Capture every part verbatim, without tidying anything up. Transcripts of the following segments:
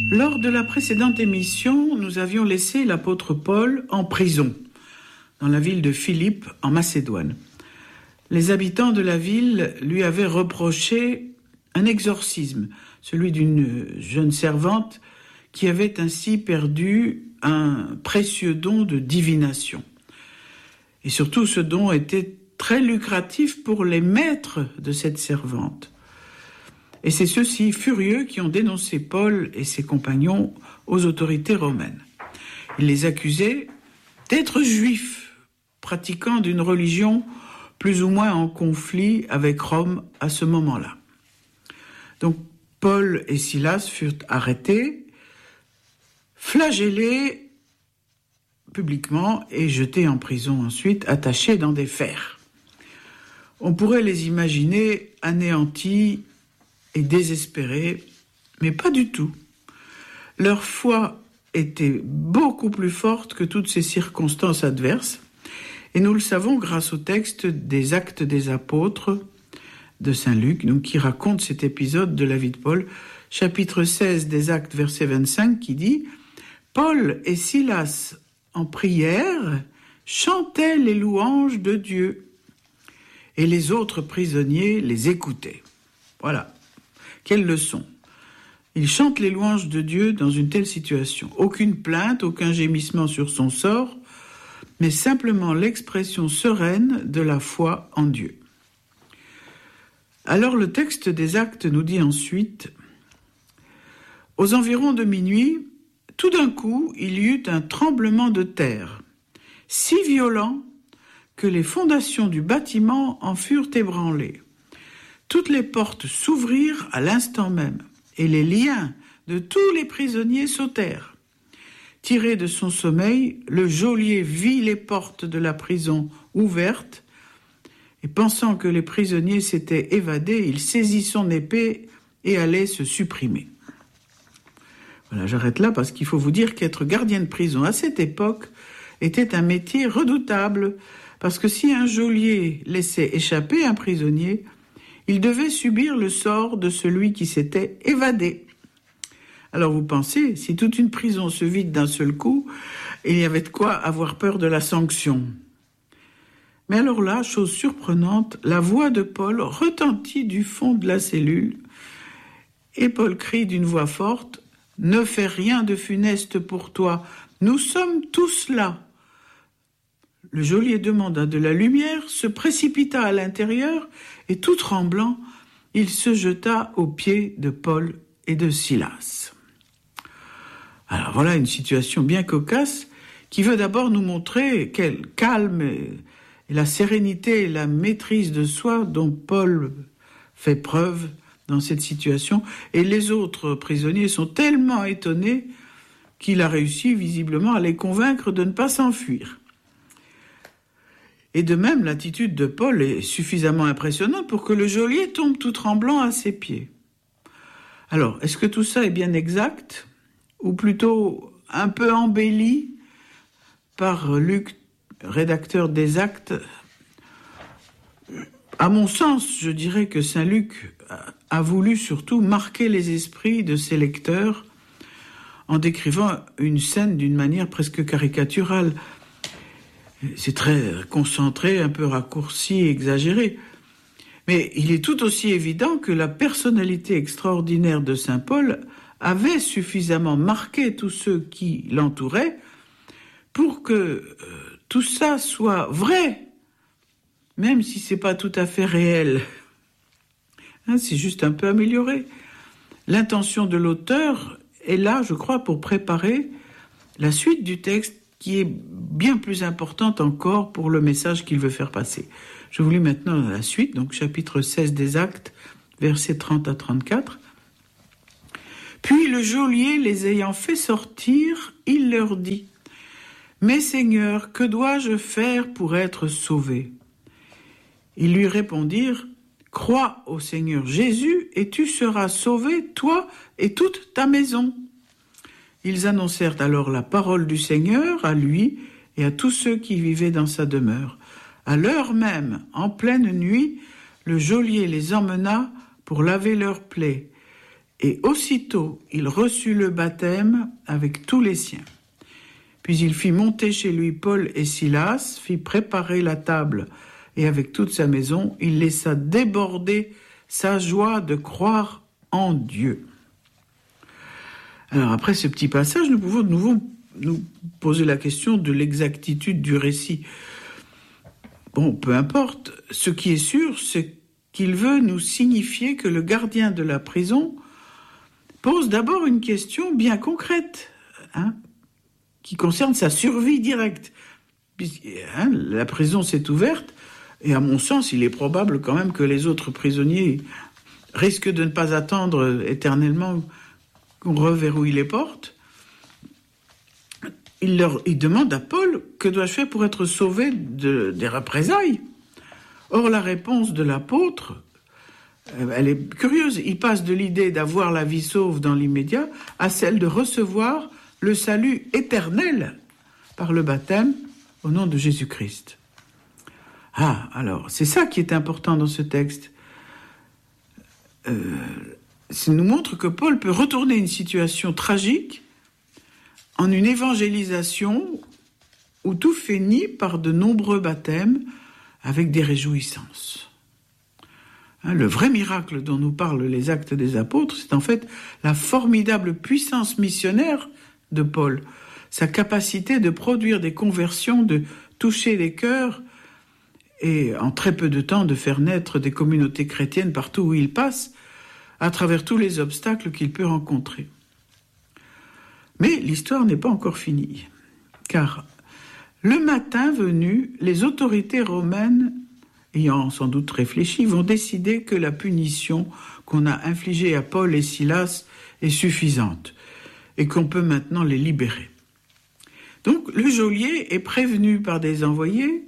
Lors de la précédente émission, nous avions laissé l'apôtre Paul en prison, dans la ville de Philippe, en Macédoine. Les habitants de la ville lui avaient reproché un exorcisme, celui d'une jeune servante qui avait ainsi perdu un précieux don de divination. Et surtout, ce don était très lucratif pour les maîtres de cette servante. Et c'est ceux-ci, furieux, qui ont dénoncé Paul et ses compagnons aux autorités romaines. Ils les accusaient d'être juifs, pratiquant d'une religion plus ou moins en conflit avec Rome à ce moment-là. Donc Paul et Silas furent arrêtés, flagellés publiquement et jetés en prison ensuite, attachés dans des fers. On pourrait les imaginer anéantis et désespérés, mais pas du tout. Leur foi était beaucoup plus forte que toutes ces circonstances adverses, et nous le savons grâce au texte des Actes des Apôtres de Saint Luc, donc, qui raconte cet épisode de la vie de Paul, chapitre seize des Actes, verset vingt-cinq, qui dit « Paul et Silas, en prière, chantaient les louanges de Dieu, et les autres prisonniers les écoutaient. » Voilà. Quelle leçon! Il chante les louanges de Dieu dans une telle situation. Aucune plainte, aucun gémissement sur son sort, mais simplement l'expression sereine de la foi en Dieu. Alors le texte des Actes nous dit ensuite « Aux environs de minuit, tout d'un coup, il y eut un tremblement de terre, si violent que les fondations du bâtiment en furent ébranlées. Toutes les portes s'ouvrirent à l'instant même, et les liens de tous les prisonniers sautèrent. Tiré de son sommeil, le geôlier vit les portes de la prison ouvertes, et pensant que les prisonniers s'étaient évadés, il saisit son épée et allait se supprimer. » Voilà, j'arrête là parce qu'il faut vous dire qu'être gardien de prison à cette époque était un métier redoutable, parce que si un geôlier laissait échapper un prisonnier, il devait subir le sort de celui qui s'était évadé. Alors vous pensez, si toute une prison se vide d'un seul coup, il y avait de quoi avoir peur de la sanction. Mais alors là, chose surprenante, la voix de Paul retentit du fond de la cellule, et Paul crie d'une voix forte « Ne fais rien de funeste pour toi, nous sommes tous là !» Le geôlier demanda de la lumière, se précipita à l'intérieur, et tout tremblant, il se jeta aux pieds de Paul et de Silas. Alors voilà une situation bien cocasse qui veut d'abord nous montrer quel calme et la sérénité et la maîtrise de soi dont Paul fait preuve dans cette situation. Et les autres prisonniers sont tellement étonnés qu'il a réussi visiblement à les convaincre de ne pas s'enfuir. Et de même, l'attitude de Paul est suffisamment impressionnante pour que le geôlier tombe tout tremblant à ses pieds. Alors, est-ce que tout ça est bien exact, ou plutôt un peu embelli par Luc, rédacteur des Actes? À mon sens, je dirais que Saint Luc a voulu surtout marquer les esprits de ses lecteurs en décrivant une scène d'une manière presque caricaturale. C'est très concentré, un peu raccourci, exagéré. Mais il est tout aussi évident que la personnalité extraordinaire de saint Paul avait suffisamment marqué tous ceux qui l'entouraient pour que euh, tout ça soit vrai, même si c'est pas tout à fait réel. Hein, c'est juste un peu amélioré. L'intention de l'auteur est là, je crois, pour préparer la suite du texte, qui est bien plus importante encore pour le message qu'il veut faire passer. Je vous lis maintenant la suite, donc chapitre seize des Actes, versets trente à trente-quatre. « Puis le geôlier les ayant fait sortir, il leur dit « Mais Seigneur, que dois-je faire pour être sauvé ?» Ils lui répondirent « Crois au Seigneur Jésus et tu seras sauvé, toi et toute ta maison. » Ils annoncèrent alors la parole du Seigneur à lui et à tous ceux qui vivaient dans sa demeure. À l'heure même, en pleine nuit, le geôlier les emmena pour laver leurs plaies. Et aussitôt, il reçut le baptême avec tous les siens. Puis il fit monter chez lui Paul et Silas, fit préparer la table, et avec toute sa maison, il laissa déborder sa joie de croire en Dieu. Alors après ce petit passage, nous pouvons de nouveau nous poser la question de l'exactitude du récit. Bon, peu importe, ce qui est sûr, c'est qu'il veut nous signifier que le gardien de la prison pose d'abord une question bien concrète, hein, qui concerne sa survie directe. Puis, hein, la prison s'est ouverte, et à mon sens, il est probable quand même que les autres prisonniers risquent de ne pas attendre éternellement qu'on reverrouille les portes. Il, leur, il demande à Paul, que dois-je faire pour être sauvé de, des représailles ? Or, la réponse de l'apôtre, elle est curieuse. Il passe de l'idée d'avoir la vie sauve dans l'immédiat à celle de recevoir le salut éternel par le baptême au nom de Jésus-Christ. Ah, alors, c'est ça qui est important dans ce texte. Euh, ça nous montre que Paul peut retourner une situation tragique en une évangélisation où tout finit par de nombreux baptêmes avec des réjouissances. Hein, le vrai miracle dont nous parlent les Actes des Apôtres, c'est en fait la formidable puissance missionnaire de Paul, sa capacité de produire des conversions, de toucher les cœurs et en très peu de temps de faire naître des communautés chrétiennes partout où il passe, à travers tous les obstacles qu'il peut rencontrer. Mais l'histoire n'est pas encore finie, car le matin venu, les autorités romaines, ayant sans doute réfléchi, vont décider que la punition qu'on a infligée à Paul et Silas est suffisante et qu'on peut maintenant les libérer. Donc le geôlier est prévenu par des envoyés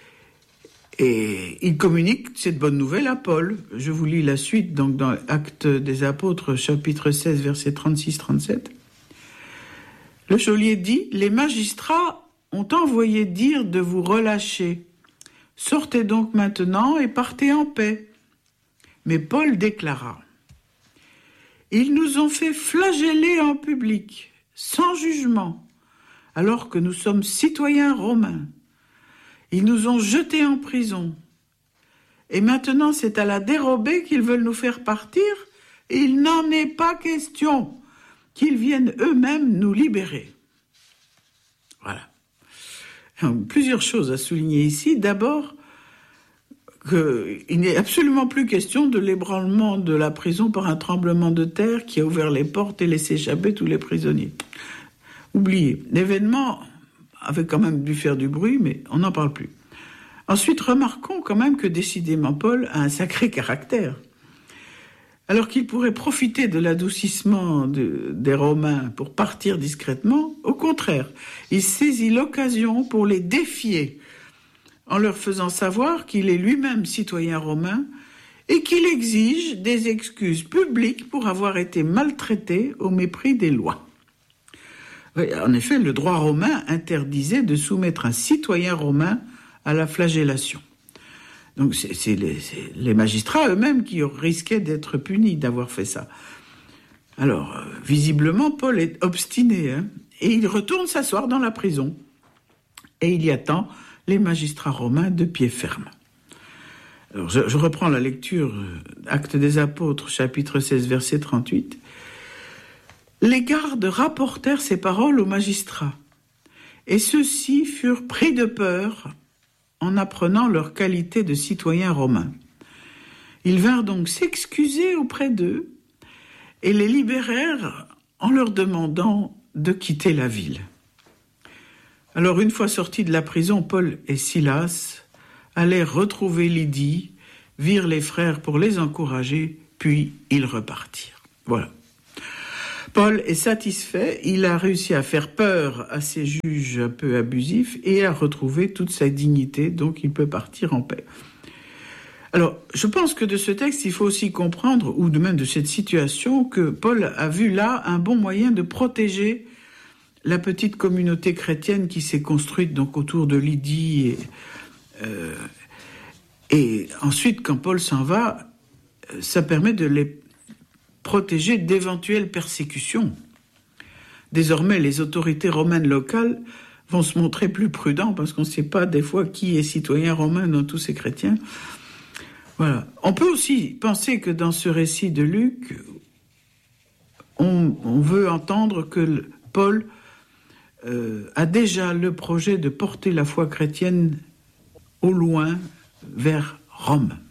et il communique cette bonne nouvelle à Paul. Je vous lis la suite donc dans Actes des Apôtres, chapitre seize, versets trente-six trente-sept. Le geôlier dit « Les magistrats ont envoyé dire de vous relâcher. Sortez donc maintenant et partez en paix. » Mais Paul déclara « Ils nous ont fait flageller en public, sans jugement, alors que nous sommes citoyens romains. Ils nous ont jetés en prison. Et maintenant, c'est à la dérobée qu'ils veulent nous faire partir. Il n'en est pas question qu'ils viennent eux-mêmes nous libérer. » Voilà. Plusieurs choses à souligner ici. D'abord, qu'il n'est absolument plus question de l'ébranlement de la prison par un tremblement de terre qui a ouvert les portes et laissé échapper tous les prisonniers. Oubliez. L'événement avait quand même dû faire du bruit, mais on n'en parle plus. Ensuite, remarquons quand même que décidément Paul a un sacré caractère. Alors qu'il pourrait profiter de l'adoucissement de, des Romains pour partir discrètement, au contraire, il saisit l'occasion pour les défier, en leur faisant savoir qu'il est lui-même citoyen romain et qu'il exige des excuses publiques pour avoir été maltraité au mépris des lois. En effet, le droit romain interdisait de soumettre un citoyen romain à la flagellation. Donc c'est, c'est, les, c'est les magistrats eux-mêmes qui risquaient d'être punis d'avoir fait ça. Alors, euh, visiblement, Paul est obstiné, hein, et il retourne s'asseoir dans la prison. Et il y attend les magistrats romains de pied ferme. Alors, je, je reprends la lecture, euh, Actes des Apôtres, chapitre seize, verset trente-huit. Les gardes rapportèrent ces paroles aux magistrats, et ceux-ci furent pris de peur en apprenant leur qualité de citoyens romains. Ils vinrent donc s'excuser auprès d'eux et les libérèrent en leur demandant de quitter la ville. Alors, une fois sortis de la prison, Paul et Silas allèrent retrouver Lydie, virent les frères pour les encourager, puis ils repartirent. Voilà. Paul est satisfait, il a réussi à faire peur à ces juges un peu abusifs et à retrouver toute sa dignité, donc il peut partir en paix. Alors, je pense que de ce texte, il faut aussi comprendre, ou de même de cette situation, que Paul a vu là un bon moyen de protéger la petite communauté chrétienne qui s'est construite donc autour de Lydie. Et, euh, et ensuite, quand Paul s'en va, ça permet de les protéger d'éventuelles persécutions. Désormais, les autorités romaines locales vont se montrer plus prudents parce qu'on ne sait pas des fois qui est citoyen romain dans tous ces chrétiens. Voilà. On peut aussi penser que dans ce récit de Luc, on, on veut entendre que Paul euh, a déjà le projet de porter la foi chrétienne au loin vers Rome.